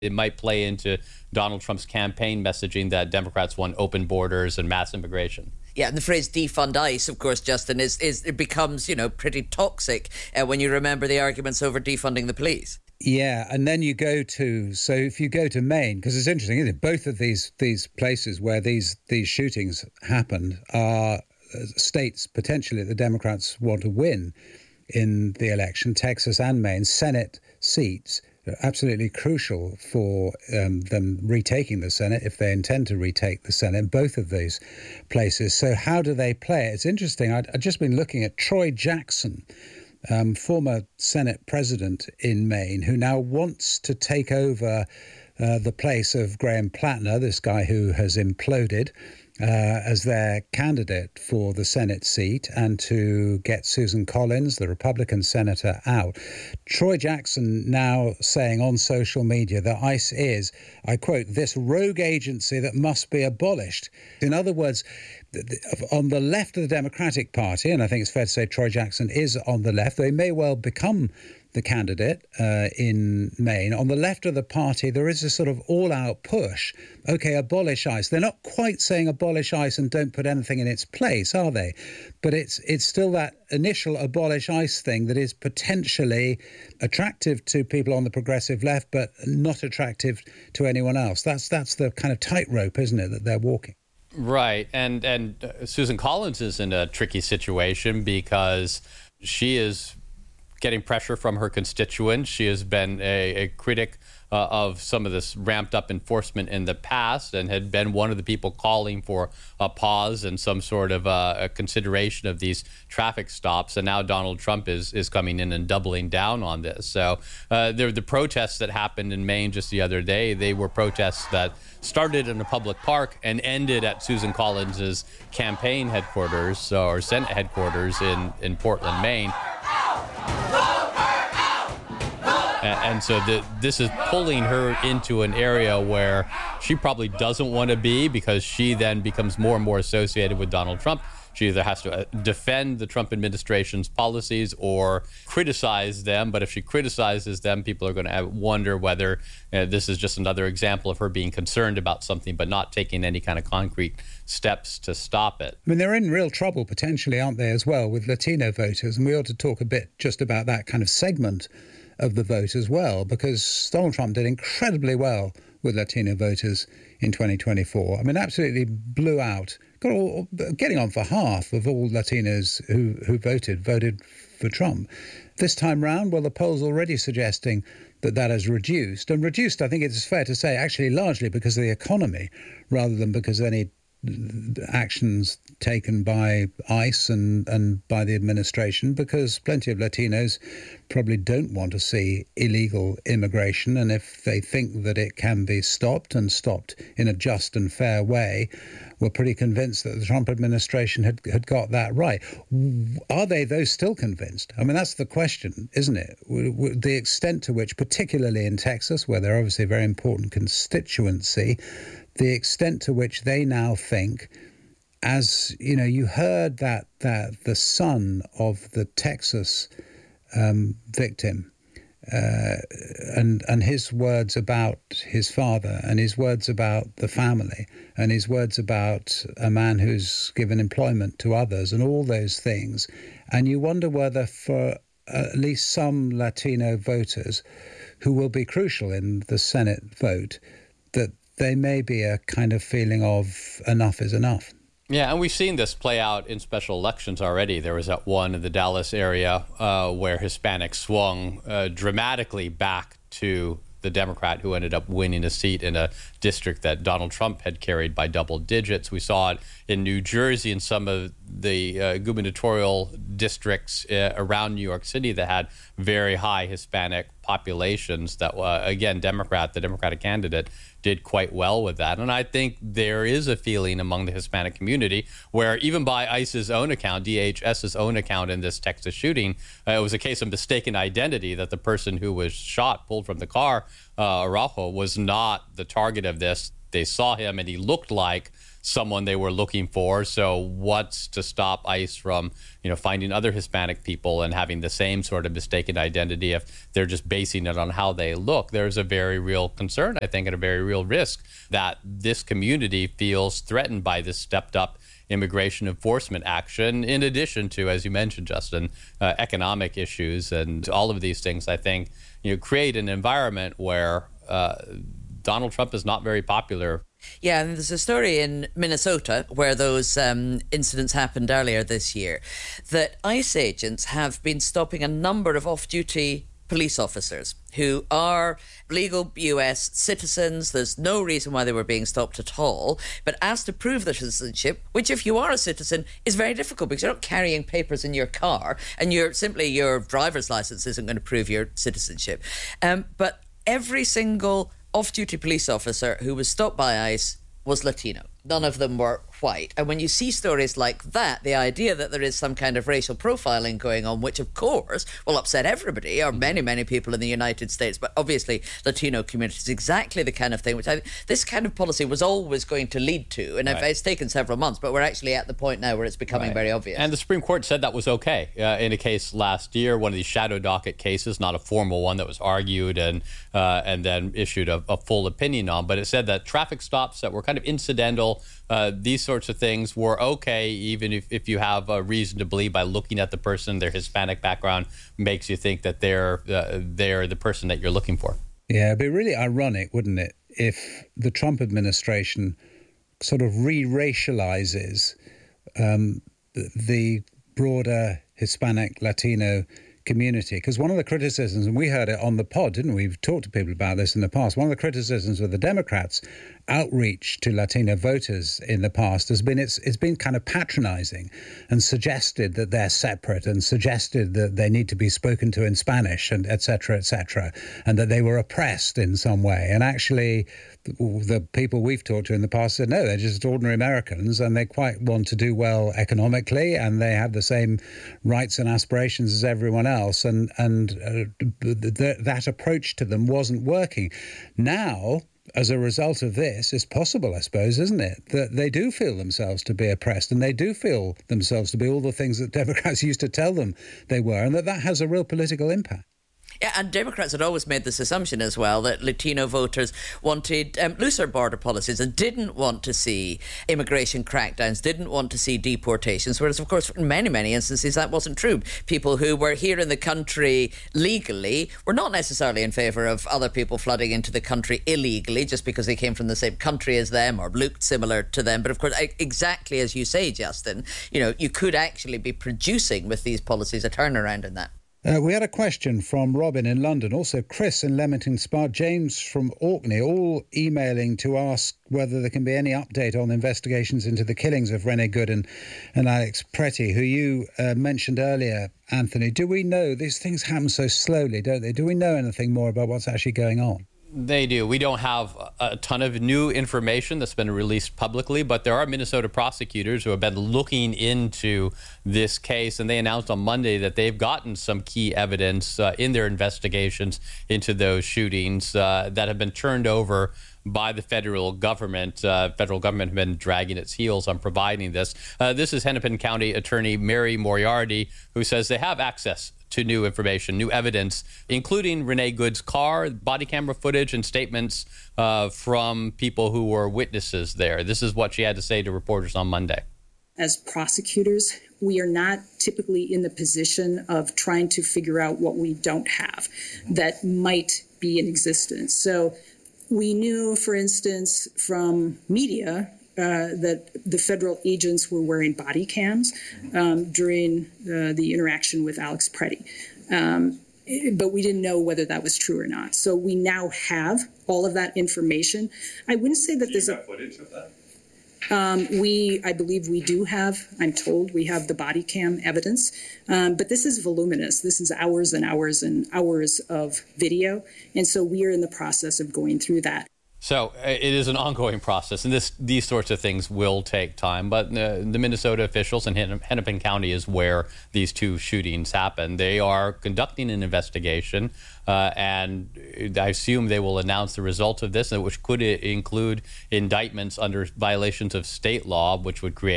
It might play into Donald Trump's campaign messaging that Democrats want open borders and mass immigration. Yeah, and the phrase defund ICE, of course, Justin, it becomes, pretty toxic when you remember the arguments over defunding the police. Yeah, and then if you go to Maine, because it's interesting, isn't it? Both of these places where these shootings happened are states potentially that the Democrats want to win in the election, Texas and Maine, Senate seats. Absolutely crucial for them retaking the Senate, if they intend to retake the Senate in both of these places. So how do they play it? It's interesting. I've just been looking at Troy Jackson, former Senate president in Maine, who now wants to take over the place of Graham Plattner, this guy who has imploded, as their candidate for the Senate seat, and to get Susan Collins, the Republican senator, out. Troy Jackson now saying on social media that ICE is, I quote, this rogue agency that must be abolished. In other words, on the left of the Democratic Party, and I think it's fair to say Troy Jackson is on the left, they may well become the candidate in Maine. On the left of the party, there is a sort of all-out push. OK, abolish ICE. They're not quite saying abolish ICE and don't put anything in its place, are they? But it's still that initial abolish ICE thing that is potentially attractive to people on the progressive left, but not attractive to anyone else. That's the kind of tightrope, isn't it, that they're walking? Right. And Susan Collins is in a tricky situation because she is getting pressure from her constituents. She has been a critic of some of this ramped up enforcement in the past and had been one of the people calling for a pause and some sort of a consideration of these traffic stops. And now Donald Trump is coming in and doubling down on this. So the protests that happened in Maine just the other day, they were protests that started in a public park and ended at Susan Collins's campaign headquarters or Senate headquarters in Portland, Maine. And so this is pulling her into an area where she probably doesn't want to be, because she then becomes more and more associated with Donald Trump. She either has to defend the Trump administration's policies or criticize them. But if she criticizes them, people are going to wonder whether this is just another example of her being concerned about something but not taking any kind of concrete steps to stop it. I mean, they're in real trouble potentially, aren't they, as well, with Latino voters? And we ought to talk a bit just about that kind of segment of the vote as well, because Donald Trump did incredibly well with Latino voters in 2024. I mean, absolutely blew out, getting on for half of all Latinos who voted for Trump. This time round, well, the polls already suggesting that has reduced. And reduced, I think it's fair to say, actually largely because of the economy, rather than because of any actions taken by ICE and by the administration, because plenty of Latinos probably don't want to see illegal immigration. And if they think that it can be stopped and stopped in a just and fair way, we're pretty convinced that the Trump administration had got that right. Are they, though, still convinced? I mean, that's the question, isn't it? The extent to which, particularly in Texas, where they're obviously a very important constituency, the extent to which they now think, as you know, you heard that the son of the Texas victim and his words about his father and his words about the family and his words about a man who's given employment to others and all those things. And you wonder whether for at least some Latino voters who will be crucial in the Senate vote, that there may be a kind of feeling of enough is enough. Yeah, and we've seen this play out in special elections already. There was that one in the Dallas area where Hispanics swung dramatically back to the Democrat, who ended up winning a seat in a district that Donald Trump had carried by double digits. We saw it in New Jersey and some of the gubernatorial districts around New York City that had very high Hispanic populations that, again, the Democratic candidate did quite well with that. And I think there is a feeling among the Hispanic community where, even by ICE's own account, DHS's own account in this Texas shooting, it was a case of mistaken identity, that the person who was shot, pulled from the car, Araujo was not the target of this. They saw him and he looked like someone they were looking for. So what's to stop ICE from, finding other Hispanic people and having the same sort of mistaken identity if they're just basing it on how they look? There's a very real concern, I think, and a very real risk that this community feels threatened by this stepped up immigration enforcement action, in addition to, as you mentioned, Justin, economic issues and all of these things, I think, create an environment where Donald Trump is not very popular. Yeah, and there's a story in Minnesota where those incidents happened earlier this year, that ICE agents have been stopping a number of off-duty police officers who are legal US citizens. There's no reason why they were being stopped at all, but asked to prove their citizenship, which if you are a citizen is very difficult because you're not carrying papers in your car and your driver's license isn't going to prove your citizenship. But every single off-duty police officer who was stopped by ICE was Latino. None of them were white. And when you see stories like that, the idea that there is some kind of racial profiling going on, which of course will upset everybody, or many, many people in the United States, but obviously Latino communities, exactly the kind of thing which this kind of policy was always going to lead to. And it's taken several months, but we're actually at the point now where it's becoming very obvious. And the Supreme Court said that was okay in a case last year, one of these shadow docket cases, not a formal one that was argued and then issued a full opinion on. But it said that traffic stops that were kind of incidental, these sorts of things were okay, even if you have a reason to believe by looking at the person, their Hispanic background makes you think that they're the person that you're looking for. Yeah, it'd be really ironic, wouldn't it, if the Trump administration sort of re-racializes the broader Hispanic Latino community. Because one of the criticisms, and we heard it on the pod, didn't we? We've talked to people about this in the past. One of the criticisms of the Democrats' outreach to Latino voters in the past has been it's been kind of patronizing and suggested that they're separate and suggested that they need to be spoken to in Spanish and et cetera, and that they were oppressed in some way. And actually, the people we've talked to in the past said, no, they're just ordinary Americans and they quite want to do well economically and they have the same rights and aspirations as everyone else. And that approach to them wasn't working. Now, as a result of this, it's possible, I suppose, isn't it, that they do feel themselves to be oppressed and they do feel themselves to be all the things that Democrats used to tell them they were, and that has a real political impact. Yeah, and Democrats had always made this assumption as well that Latino voters wanted looser border policies and didn't want to see immigration crackdowns, didn't want to see deportations, whereas, of course, in many, many instances that wasn't true. People who were here in the country legally were not necessarily in favour of other people flooding into the country illegally just because they came from the same country as them or looked similar to them. But, of course, exactly as you say, Justin, you could actually be producing with these policies a turnaround in that. We had a question from Robin in London, also Chris in Leamington Spa, James from Orkney, all emailing to ask whether there can be any update on investigations into the killings of Rene Good and Alex Pretty, who you mentioned earlier, Anthony. Do we know, these things happen so slowly, don't they? Do we know anything more about what's actually going on? They do. We don't have a ton of new information that's been released publicly, but there are Minnesota prosecutors who have been looking into this case, and they announced on Monday that they've gotten some key evidence in their investigations into those shootings that have been turned over by the federal government. Federal government have been dragging its heels on providing this. This is Hennepin County Attorney Mary Moriarty, who says they have access to new information, new evidence, including Rene Good's car, body camera footage, and statements from people who were witnesses there. This is what she had to say to reporters on Monday. As prosecutors, we are not typically in the position of trying to figure out what we don't have that might be in existence. So we knew, for instance, from media that the federal agents were wearing body cams during the interaction with Alex Pretty. But we didn't know whether that was true or not. So we now have all of that information. I wouldn't say that there's footage of that? I believe we do have, I'm told, we have the body cam evidence. But this is voluminous. This is hours and hours and hours of video. And so we are in the process of going through that. So it is an ongoing process, and these sorts of things will take time. But the Minnesota officials, and Hennepin County is where these two shootings happened, they are conducting an investigation, and I assume they will announce the results of this, which could include indictments under violations of state law, which would create